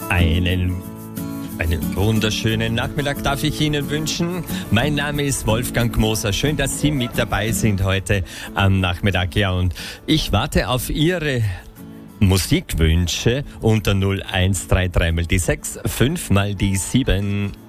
Einen wunderschönen Nachmittag darf ich Ihnen wünschen. Mein Name ist Wolfgang Moser. Schön, dass Sie mit dabei sind heute am Nachmittag. Ja, und ich warte auf Ihre Musikwünsche unter 0133 mal die 6, 5 mal die 7.